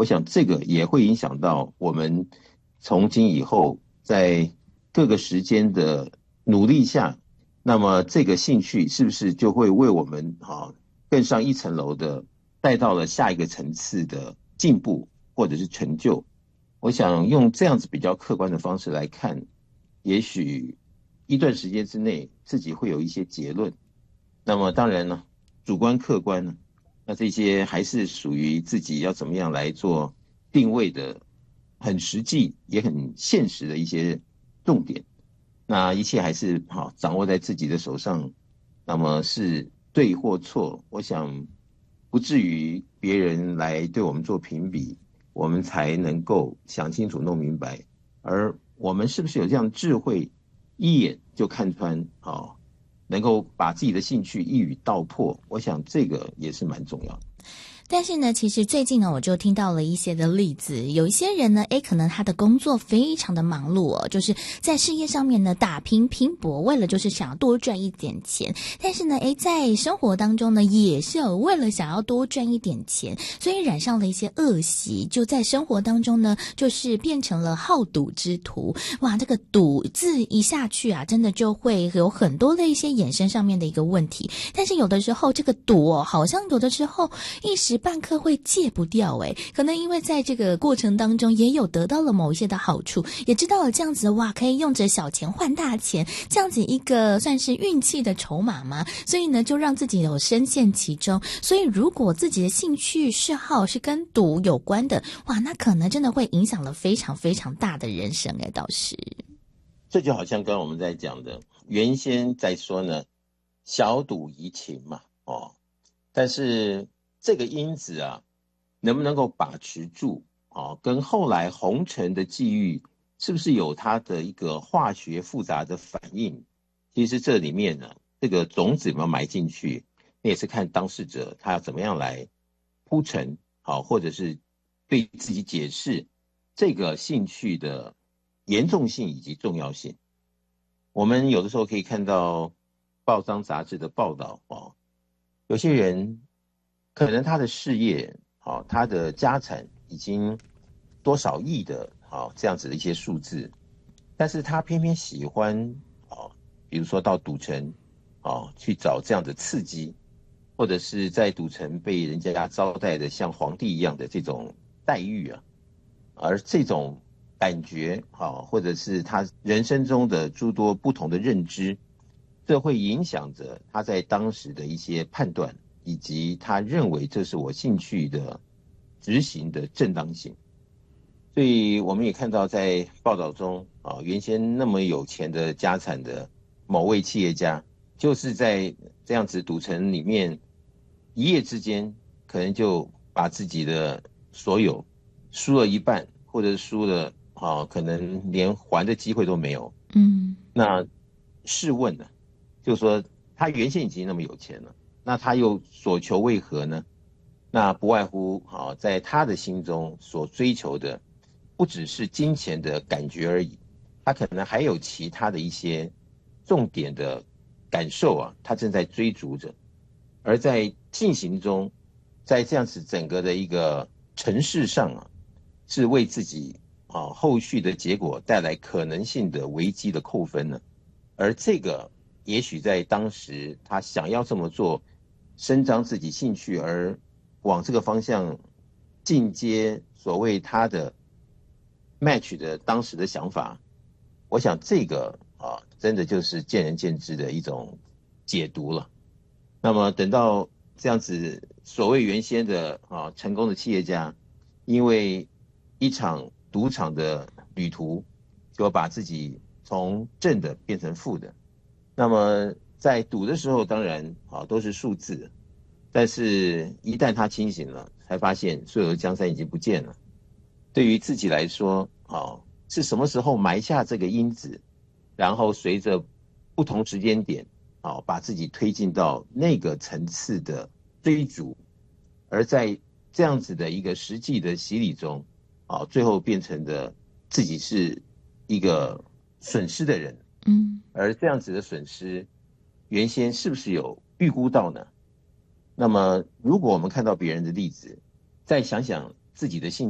我想这个也会影响到我们从今以后在各个时间的努力下，那么这个兴趣是不是就会为我们更上一层楼的带到了下一个层次的进步或者是成就？我想用这样子比较客观的方式来看，也许一段时间之内自己会有一些结论。那么当然呢，主观客观呢，那这些还是属于自己要怎么样来做定位的，很实际也很现实的一些重点。那一切还是掌握在自己的手上。那么是对或错，我想不至于别人来对我们做评比，我们才能够想清楚弄明白。而我们是不是有这样智慧，一眼就看穿能够把自己的兴趣一语道破，我想这个也是蛮重要的。 但是呢，其实最近呢，我就听到了一些的例子，有一些人呢，可能他的工作非常的忙碌哦，就是在事业上面呢打拼拼搏，为了就是想要多赚一点钱。但是呢，在生活当中呢，也是有为了想要多赚一点钱，所以染上了一些恶习，就在生活当中呢，就是变成了好赌之徒。哇，这个赌字一下去啊，真的就会有很多的一些衍生上面的一个问题。但是有的时候这个赌好像有的时候一时半刻会戒不掉可能因为在这个过程当中也有得到了某一些的好处，也知道了这样子哇，可以用着小钱换大钱，这样子一个算是运气的筹码嘛，所以呢就让自己有深陷其中。所以如果自己的兴趣嗜好是跟赌有关的，哇，那可能真的会影响了非常非常大的人生倒是。 这就好像刚刚我们在讲的，原先在说呢，小赌怡情嘛，但是这个因子能不能够把持住跟后来红尘的际遇是不是有它的一个化学复杂的反应？其实这里面呢，这个种子有没有埋进去，那也是看当事者他要怎么样来铺陈，或者是对自己解释这个兴趣的严重性以及重要性。我们有的时候可以看到报章杂志的报道有些人可能他的事业他的家产已经多少亿的这样子的一些数字，但是他偏偏喜欢比如说到赌城去找这样的刺激，或者是在赌城被人家招待的像皇帝一样的这种待遇而这种感觉或者是他人生中的诸多不同的认知，这会影响着他在当时的一些判断，以及他认为这是我兴趣的执行的正当性。所以我们也看到在报道中原先那么有钱的家产的某位企业家，就是在这样子赌城里面一夜之间可能就把自己的所有输了一半，或者输了可能连还的机会都没有。那试问呢，就是说他原先已经那么有钱了，那他又所求为何呢？那不外乎在他的心中所追求的不只是金钱的感觉而已，他可能还有其他的一些重点的感受他正在追逐着。而在进行中，在这样子整个的一个程式上是为自己后续的结果带来可能性的危机的扣分呢。而这个也许在当时他想要这么做，伸张自己兴趣而往这个方向进阶所谓他的 match 的当时的想法，我想这个真的就是见仁见智的一种解读了。那么等到这样子所谓原先的成功的企业家，因为一场赌场的旅途，就把自己从正的变成负的。那么在赌的时候，当然都是数字，但是一旦他清醒了，才发现所有的江山已经不见了。对于自己来说是什么时候埋下这个因子，然后随着不同时间点把自己推进到那个层次的追逐，而在这样子的一个实际的洗礼中最后变成的自己是一个损失的人。而这样子的损失原先是不是有预估到呢？那么如果我们看到别人的例子，再想想自己的兴